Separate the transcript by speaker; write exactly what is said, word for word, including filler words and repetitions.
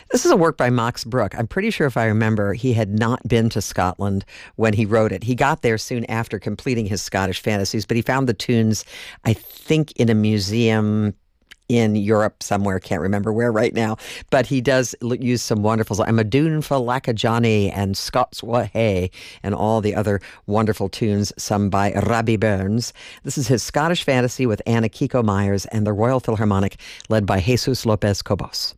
Speaker 1: This is a work by Max Bruch. I'm pretty sure, if I remember, he had not been to Scotland when he wrote it. He got there soon after completing his Scottish fantasies, but he found the tunes, I think, in a museum in Europe somewhere. Can't remember where right now. But he does l- use some wonderful, I'm a Dune for Johnny and Scots Wha Hey and all the other wonderful tunes sung by Robbie Burns. This is his Scottish fantasy with Anna Kiko Myers and the Royal Philharmonic led by Jesus Lopez Cobos.